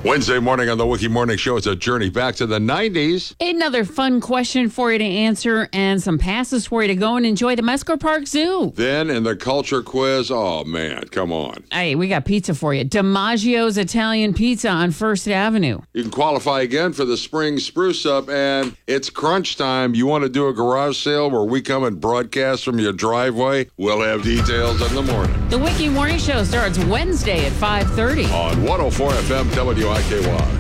Wednesday morning on the Wiki Morning Show, it's a journey back to the 90s. Another fun question for you to answer and some passes for you to go and enjoy the Mesco Park Zoo. Then in the culture quiz, oh man, come on. Hey, we got pizza for you. DiMaggio's Italian Pizza on First Avenue. You can qualify again for the spring spruce up, and it's crunch time. You want to do a garage sale where we come and broadcast from your driveway? We'll have details in the morning. The Wiki Morning Show starts Wednesday at 5:30. On 104 FM WIKY.